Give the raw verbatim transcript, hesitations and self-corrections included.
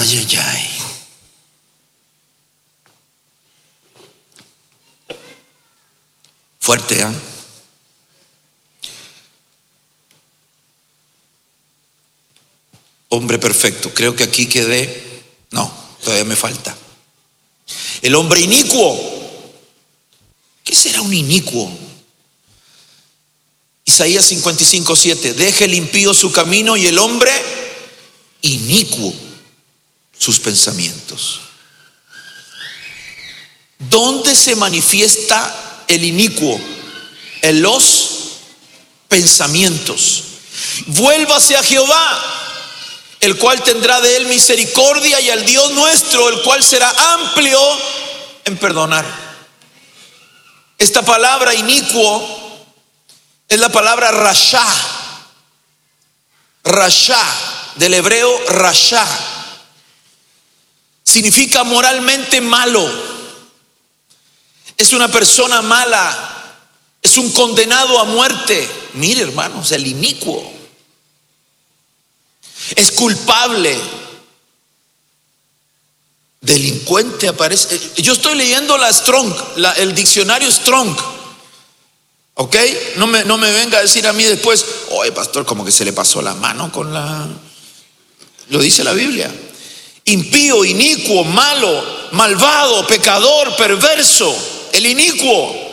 Ay, ay, ay. Fuerte, ¿eh? Hombre perfecto. Creo que aquí quedé. No, todavía me falta. El hombre inicuo. ¿Qué será un inicuo? Isaías cincuenta y cinco, siete. Deje el impío su camino y el hombre inicuo sus pensamientos. ¿Dónde se manifiesta el inicuo? En los pensamientos. Vuélvase a Jehová, el cual tendrá de él misericordia, y al Dios nuestro, el cual será amplio en perdonar. Esta palabra inicuo es la palabra rasha. Rasha, del hebreo rasha, significa moralmente malo. Es una persona mala, es un condenado a muerte. Mire, hermanos, el inicuo es culpable, delincuente. Aparece. Yo estoy leyendo la Strong, la, el diccionario Strong. ¿Ok? No me, no me venga a decir a mí después, oye, pastor, como que se le pasó la mano con la... Lo dice la Biblia. Impío, inicuo, malo, malvado, pecador, perverso. El inicuo.